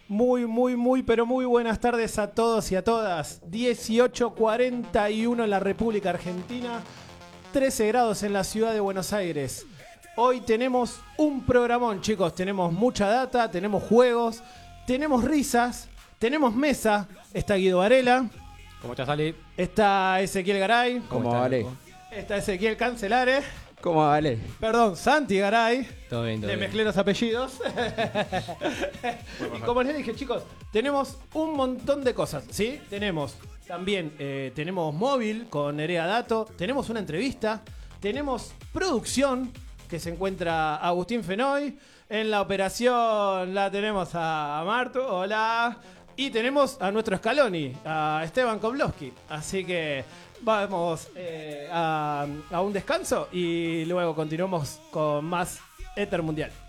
Pero muy buenas tardes a todos y a todas. 18:41 en la República Argentina, 13 grados en la ciudad de Buenos Aires. Hoy tenemos un programón, chicos. Tenemos mucha data, tenemos juegos, tenemos risas, tenemos mesa. Está Guido Varela. ¿Cómo estás, Ali? Está Ezequiel Garay. ¿Cómo vale? Está Ezequiel Cancelare. ¿Cómo vale? Perdón, Santi Garay. Todo bien, todo Le bien. mezclé los apellidos. Y como les dije, chicos, tenemos un montón de cosas, ¿sí? Tenemos también, tenemos móvil con Nerea Dato, tenemos una entrevista, tenemos producción, que se encuentra Agustín Fenoy. En la operación la tenemos a Martu, hola. Y tenemos a nuestro Scaloni, a Esteban Koblowski. Así que vamos a un descanso y luego continuamos con más Éter Mundial.